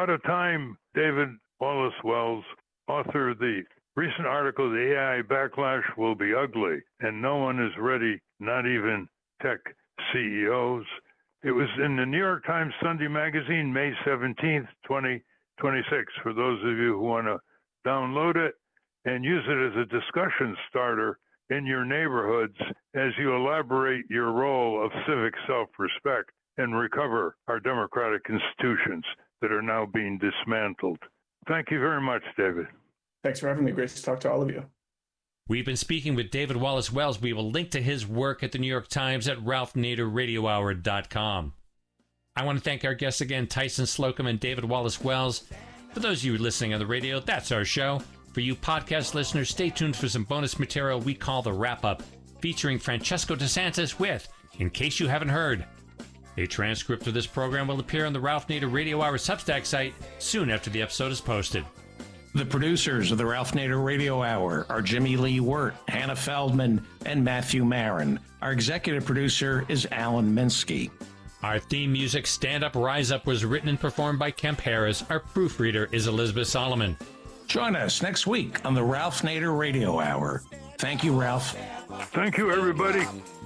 out of time. David Wallace Wells, author of the recent article, "The AI Backlash Will Be Ugly, and No One is Ready, Not Even Tech CEOs." It was in the New York Times Sunday Magazine, May 17th, 2026, for those of you who want to download it and use it as a discussion starter in your neighborhoods as you elaborate your role of civic self-respect and recover our democratic institutions that are now being dismantled. Thank you very much, David. Thanks for having me. Great to talk to all of you. We've been speaking with David Wallace Wells. We will link to his work at the New York Times at ralphnaderradiohour.com. I want to thank our guests again, Tyson Slocum and David Wallace Wells. For those of you listening on the radio, that's our show. For you podcast listeners, stay tuned for some bonus material we call the Wrap-Up, featuring Francesco DeSantis with In Case You Haven't Heard. A transcript of this program will appear on the Ralph Nader Radio Hour Substack site soon after the episode is posted. The producers of the Ralph Nader Radio Hour are Jimmy Lee Wirt, Hannah Feldman, and Matthew Marin. Our executive producer is Alan Minsky. Our theme music, Stand Up, Rise Up, was written and performed by Kemp Harris. Our proofreader is Elizabeth Solomon. Join us next week on the Ralph Nader Radio Hour. Thank you, Ralph. Thank you, everybody.